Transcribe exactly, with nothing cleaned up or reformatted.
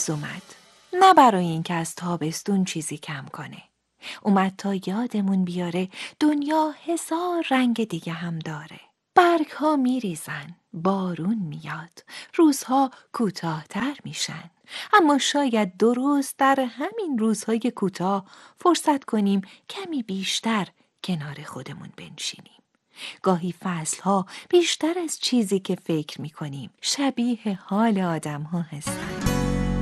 پاییز اومد. نه برای اینکه از تابستون چیزی کم کنه. اومد تا یادمون بیاره دنیا هزار رنگ دیگه هم داره. برگ ها می ریزن، بارون میاد، روزها کوتاه‌تر میشن. اما شاید درست در همین روزهای کوتاه فرصت کنیم کمی بیشتر کنار خودمون بنشینیم. گاهی فصلها بیشتر از چیزی که فکر میکنیم شبیه حال آدم ها هستن.